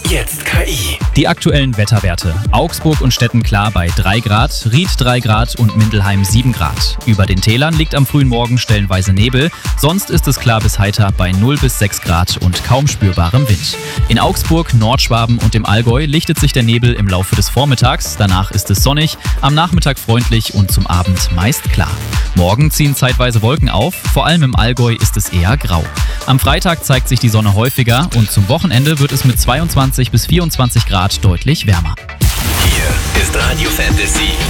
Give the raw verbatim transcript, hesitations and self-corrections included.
Jetzt K I. Die aktuellen Wetterwerte. Augsburg und Stetten klar bei drei Grad, Ried drei Grad und Mindelheim sieben Grad. Über den Tälern liegt am frühen Morgen stellenweise Nebel, sonst ist es klar bis heiter bei null bis sechs Grad und kaum spürbarem Wind. In Augsburg, Nordschwaben und im Allgäu lichtet sich der Nebel im Laufe des Vormittags, danach ist es sonnig, am Nachmittag freundlich und zum Abend meist klar. Morgen ziehen zeitweise Wolken auf, vor allem im Allgäu ist es eher grau. Am Freitag zeigt sich die Sonne häufiger und zum Wochenende wird es mit zweiundzwanzig bis vierundzwanzig Grad deutlich wärmer. Hier ist Radio Fantasy.